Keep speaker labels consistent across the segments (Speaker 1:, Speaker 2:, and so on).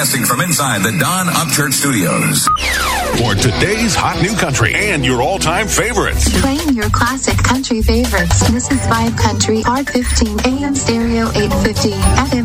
Speaker 1: Broadcasting from inside the Don Upchurch Studios.
Speaker 2: For today's hot new country and your all-time favorites.
Speaker 3: Playing your classic country favorites. This is Vibe Country, Part 15, AM Stereo 850, FM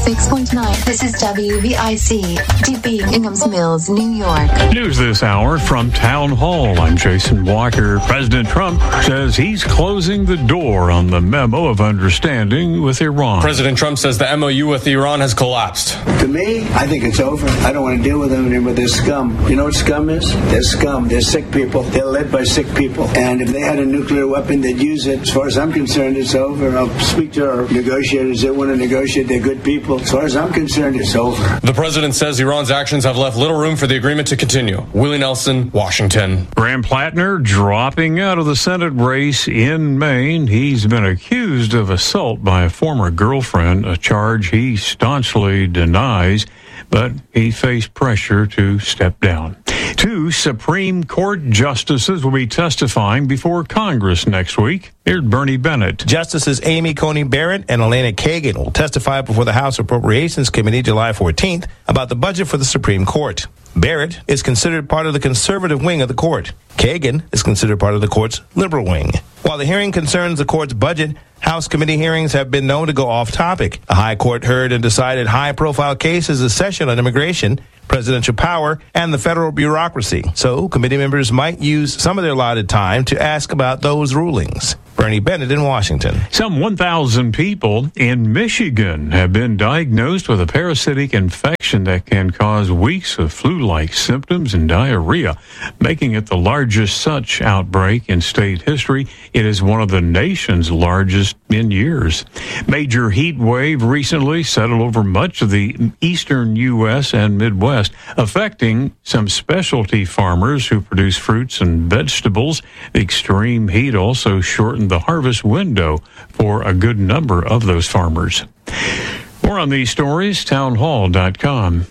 Speaker 3: 106.9. This is WVIC, DB, Inghams Mills, New York.
Speaker 4: News this hour from Town Hall. I'm Jason Walker. President Trump says he's closing the door on the memo of understanding with Iran.
Speaker 5: President Trump says the MOU with Iran has collapsed.
Speaker 6: To me, I think it's over. I don't want to deal with them anymore. They're scum. You know what scum is? They're scum. They're sick people. They're led by sick people. And if they had a nuclear weapon, they'd use it. As far as I'm concerned, it's over. I'll speak to our negotiators. They want to negotiate. They're good people. As far as I'm concerned, it's over.
Speaker 5: The president says Iran's actions have left little room for the agreement to continue. Willie Nelson, Washington.
Speaker 4: Graham Plattner dropping out of the Senate race in Maine. He's been accused of assault by a former girlfriend, a charge he staunchly denies, but he faced pressure to step down. 2 Supreme Court justices will be testifying before Congress next week. Here's Bernie Bennett.
Speaker 7: Justices Amy Coney Barrett and Elena Kagan will testify before the House Appropriations Committee July 14th about the budget for the Supreme Court. Barrett is considered part of the conservative wing of the court. Kagan is considered part of the court's liberal wing. While the hearing concerns the court's budget, House committee hearings have been known to go off topic. The High Court heard and decided high-profile cases this session on immigration, presidential power, and the federal bureaucracy. So committee members might use some of their allotted time to ask about those rulings. Bernie Bennett in Washington.
Speaker 4: Some 1,000 people in Michigan have been diagnosed with a parasitic infection that can cause weeks of flu-like symptoms and diarrhea, making it the largest such outbreak in state history. It is one of the nation's largest in years. Major heat wave recently settled over much of the eastern U.S. and Midwest, affecting some specialty farmers who produce fruits and vegetables. The extreme heat also shortened the harvest window for a good number of those farmers. More on these stories, townhall.com.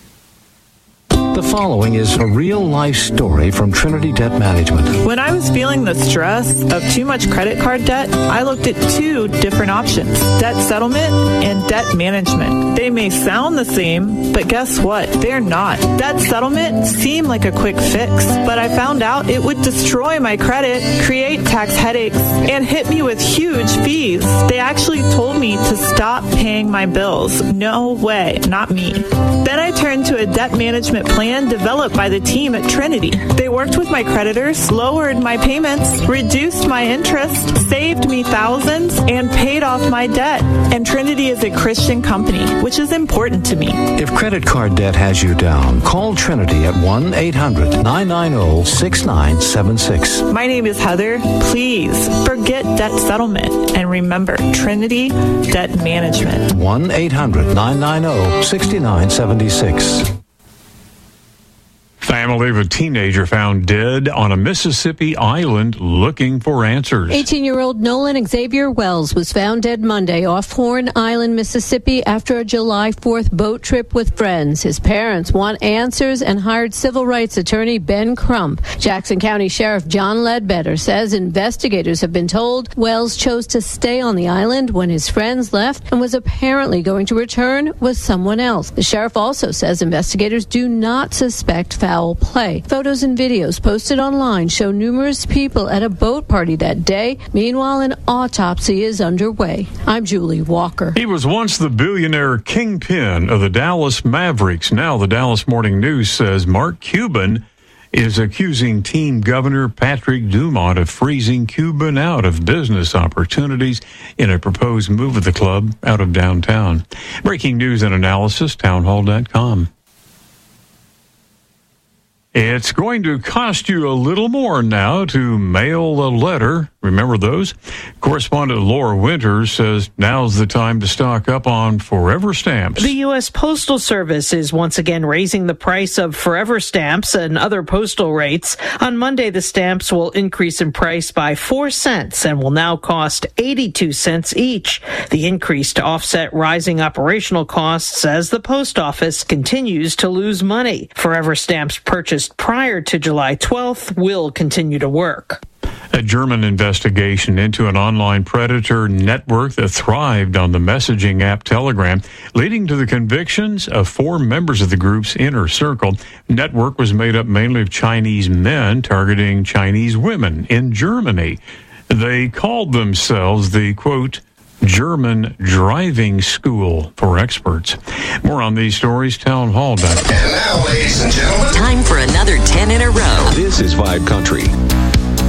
Speaker 8: The following is a real-life story from Trinity Debt Management.
Speaker 9: When I was feeling the stress of too much credit card debt, I looked at 2 different options: debt settlement and debt management. They may sound the same, but guess what? They're not. Debt settlement seemed like a quick fix, but I found out it would destroy my credit, create tax headaches, and hit me with huge fees. They actually told me to stop paying my bills. No way, not me. Then I turned to a debt management plan developed by the team at Trinity. They worked with my creditors, lowered my payments, reduced my interest, saved me thousands, and paid off my debt. And Trinity is a Christian company, which is important to me.
Speaker 8: If credit card debt has you down, call Trinity at 1-800-990-6976.
Speaker 9: My name is Heather. Please forget debt settlement and remember Trinity Debt Management.
Speaker 8: 1-800-990-6976.
Speaker 4: Family of a teenager found dead on a Mississippi island looking for answers.
Speaker 10: 18-year-old Nolan Xavier Wells was found dead Monday off Horn Island, Mississippi after a July 4th boat trip with friends. His parents want answers and hired civil rights attorney Ben Crump. Jackson County Sheriff John Ledbetter says investigators have been told Wells chose to stay on the island when his friends left and was apparently going to return with someone else. The sheriff also says investigators do not suspect foul play. Photos and videos posted online show numerous people at a boat party that day. Meanwhile, an autopsy is underway. I'm Julie Walker.
Speaker 4: He was once the billionaire kingpin of the Dallas Mavericks. Now the Dallas Morning News says Mark Cuban is accusing team governor Patrick Dumont of freezing Cuban out of business opportunities in a proposed move of the club out of downtown. Breaking news and analysis, townhall.com. It's going to cost you a little more now to mail a letter. Remember those? Correspondent Laura Winters says now's the time to stock up on Forever Stamps.
Speaker 11: The U.S. Postal Service is once again raising the price of Forever Stamps and other postal rates. On Monday, the stamps will increase in price by 4 cents and will now cost 82 cents each. The increase to offset rising operational costs as the post office continues to lose money. Forever Stamps purchased prior to July 12th will continue to work.
Speaker 4: A German investigation into an online predator network that thrived on the messaging app Telegram, leading to the convictions of 4 members of the group's inner circle. The network was made up mainly of Chinese men targeting Chinese women in Germany. They called themselves the, quote, German driving school for experts. More on these stories, townhall.com.
Speaker 12: And now, ladies and gentlemen, time for another 10 in a row.
Speaker 2: This is Vibe Country.